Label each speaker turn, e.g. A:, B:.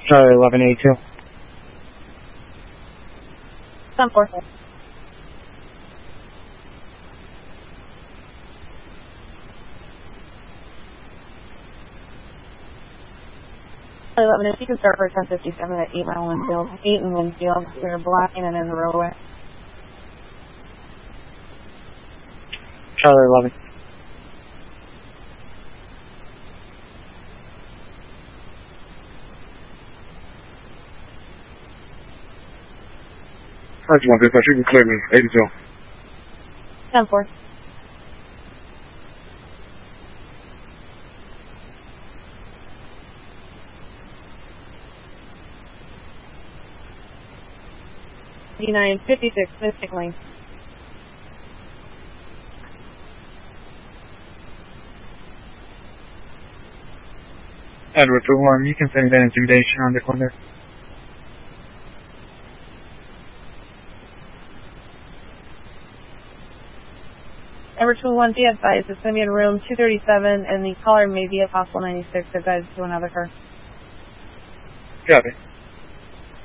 A: Charlie 1182.
B: 10-4. Charlie 11, if you can start for 1057 at 8 Mile Winfield. 8 in Winfield. We're blocking and in the roadway.
A: Charlie 11.
C: I just want this, you can clear me. 82.
B: 10-4. $59.56, Mystic Lane.
A: Edward 21, you can send that intimidation on the corner.
B: Edward 21, be advised, it's going to be in room 237, and the caller may be a possible 96 that guides to another car.
A: Copy.